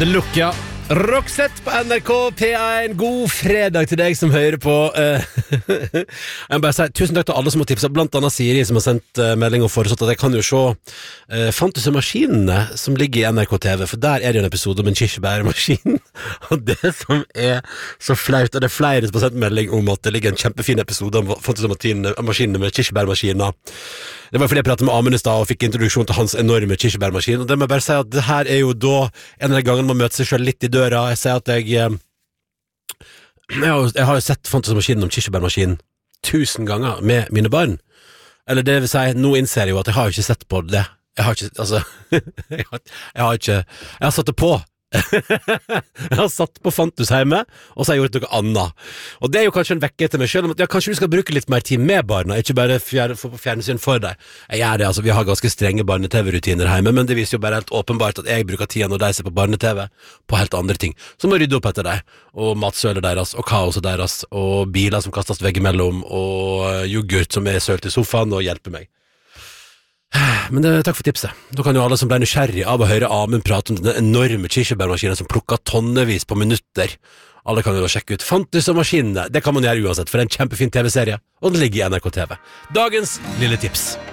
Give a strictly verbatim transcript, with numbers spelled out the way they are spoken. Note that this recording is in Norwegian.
The Look, ja. Roxette på N R K P én. God fredag til deg som hører på. Jeg må bare si tusen takk til alle som har tipset, blant annet Siri som har sendt melding og foreslått at jeg kan jo se uh, Fantus og maskinene som ligger i N R K T V, for der er det jo en episode om en kirsebærmaskin. Og det som er så flaut, og det er flere som har sendt melding om at det ligger en kjempefin episode om Fantus og maskinene med kirsebærmaskiner. Det var fordi jeg pratet med Amund i stad og fikk introduksjon til hans enorme kirsebærmaskin, og det må jeg bare si at det her er jo da en av de gangene man møter seg selv litt i døra. Jeg sier at jeg jeg har, jeg har jo sett Fantus og maskinen om kirsebærmaskin tusen ganger med mine barn. Eller det vil si, nå innser jeg jo at jeg har jo ikke sett på det. Jeg har ikke, altså jeg har, jeg har ikke, jeg har satt det på. Jeg har satt på Fantus hjemme, og så har jeg gjort noe annet. Og det er jo kanskje en vekke til meg selv om at ja, kanskje du skal bruke litt mer tid med barna, ikke bare fjerne, få på fjernsyn for deg. Jeg gjør det, altså, vi har ganske strenge barne-tv-rutiner hjemme, men det viser jo bare helt åpenbart at jeg bruker tiden når de ser på barne-tv på helt andre ting, som å rydde opp etter deg, og matsøler deres, og kaoset deres, og biler som kastes veggimellom, og yoghurt som er sølt i sofaen, og hjelper meg. Men det, takk for tipset. Da kan jo alle som ble nysgjerrig av å høre Amund prate om den enorme kirsebærmaskinen som plukker tonnevis på minutter. Alle kan jo da sjekke ut Fantus og maskinene. Det kan man gjøre uansett, for det er en kjempefin tv-serie, og den ligger i N R K T V. Dagens lille tips.